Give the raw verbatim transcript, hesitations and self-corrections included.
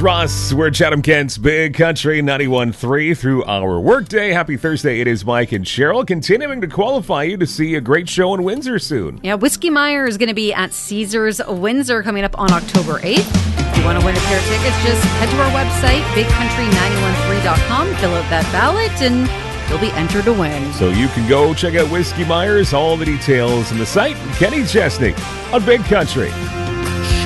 Ross, we're Chatham Kent's Big Country ninety-one point three through our workday. Happy Thursday. It is Mike and Cheryl, continuing to qualify you to see a great show in Windsor soon. Yeah, Whiskey Meyer is going to be at Caesars Windsor coming up on October eighth. If you want to win a pair of tickets, just head to our website, big country nine one three dot com, fill out that ballot, and you'll be entered to win. So you can go check out Whiskey Myers. All the details on the site. Kenny Chesney on Big Country.